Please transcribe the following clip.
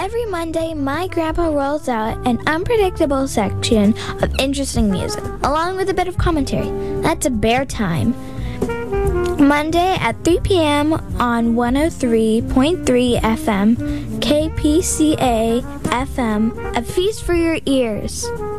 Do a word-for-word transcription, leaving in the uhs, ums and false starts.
Every Monday, my grandpa rolls out an unpredictable section of interesting music, along with a bit of commentary. That's a bear time. Monday at three p.m. on one oh three point three F M, K P C A F M, a feast for your ears.